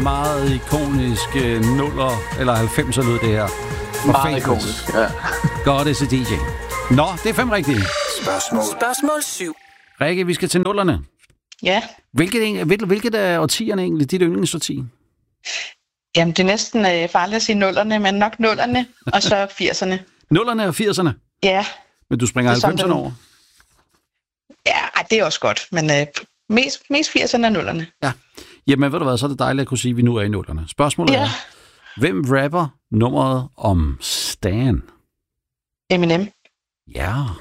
meget ikonisk nuller eller 90'er lød det her. Meget ikonisk, ja. God is a DJ. Nå, det er 5 rigtige. Spørgsmål 7. Rikke, vi skal til nullerne. Ja. Hvilket er årtierne egentlig dit yndlingsårti? Jamen, det er næsten farligt at sige nullerne, men nok nullerne, og så 80'erne. Nullerne og 80'erne? Ja. Men du springer 90'erne over? Ja, det er også godt, men mest 80'erne og nullerne. Ja. Jamen, ved du hvad, så er det dejligt at kunne sige, at vi nu er i nullerne. Spørgsmålet er, hvem rapper nummeret om Stan? Eminem. Ja.